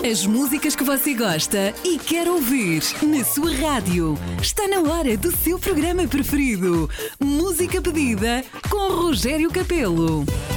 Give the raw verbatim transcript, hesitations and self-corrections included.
As músicas que você gosta e quer ouvir na sua rádio. Está na hora do seu programa preferido. Música Pedida com Rogério Capelo.